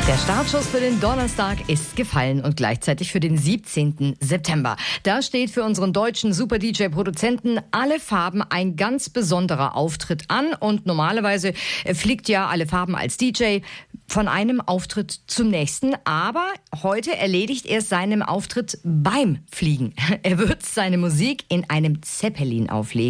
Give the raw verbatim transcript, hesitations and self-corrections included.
Der Startschuss für den Donnerstag ist gefallen und gleichzeitig für den siebzehnten September. Da steht für unseren deutschen Super-D J-Produzenten Alle Farben ein ganz besonderer Auftritt an. Und normalerweise fliegt ja Alle Farben als D J von einem Auftritt zum nächsten. Aber heute erledigt er seinen Auftritt beim Fliegen. Er wird seine Musik in einem Zeppelin auflegen.